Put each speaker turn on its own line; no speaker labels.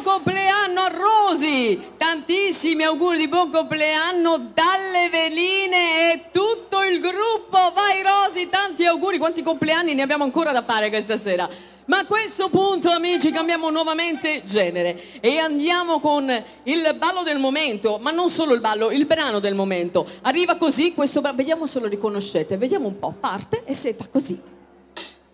compleanno a Rosy! Tantissimi auguri di buon compleanno dalle veline e tutto il gruppo! Vai Rosy, tanti auguri! Quanti compleanni ne abbiamo ancora da fare questa sera? Ma a questo punto, amici, cambiamo nuovamente genere e andiamo con il ballo del momento, ma non solo il ballo, il brano del momento. Arriva così questo brano, vediamo se lo riconoscete, vediamo un po', parte e se fa così.